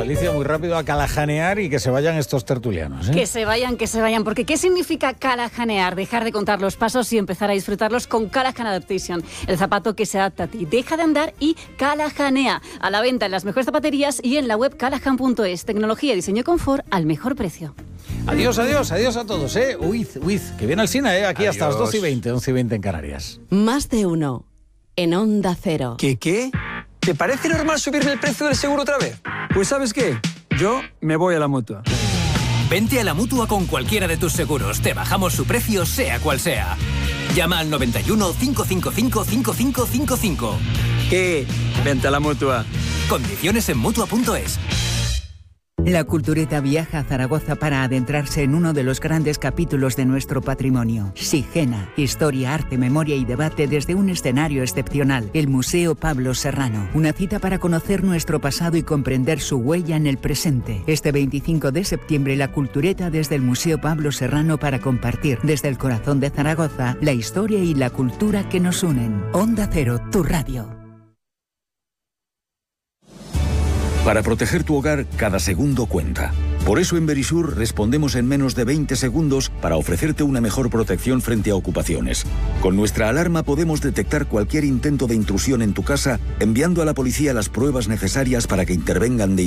Alicia, muy rápido a calajanear y que se vayan estos tertulianos, ¿eh? Que se vayan, porque ¿qué significa calajanear? Dejar de contar los pasos y empezar a disfrutarlos con Callahan Adaptation, el zapato que se adapta a ti. Deja de andar y calajanea. A la venta en las mejores zapaterías y en la web callahan.es. Tecnología, diseño y confort al mejor precio. Adiós a todos, ¿eh? Huid, que viene el cine, ¿eh? Aquí hasta las 12:20, 11:20 en Canarias. Más de uno en Onda Cero. ¿Qué? ¿Te parece normal subirme el precio del seguro otra vez? Pues ¿sabes qué? Yo me voy a la Mutua. Vente a la Mutua con cualquiera de tus seguros. Te bajamos su precio, sea cual sea. Llama al 91 555 5555. ¿Qué? Vente a la Mutua. Condiciones en Mutua.es. La Cultureta viaja a Zaragoza para adentrarse en uno de los grandes capítulos de nuestro patrimonio. Sigena, historia, arte, memoria y debate desde un escenario excepcional, el Museo Pablo Serrano. Una cita para conocer nuestro pasado y comprender su huella en el presente. Este 25 de septiembre, la Cultureta desde el Museo Pablo Serrano para compartir desde el corazón de Zaragoza la historia y la cultura que nos unen. Onda Cero, tu radio. Para proteger tu hogar, cada segundo cuenta. Por eso en Verisur respondemos en menos de 20 segundos para ofrecerte una mejor protección frente a ocupaciones. Con nuestra alarma podemos detectar cualquier intento de intrusión en tu casa, enviando a la policía las pruebas necesarias para que intervengan de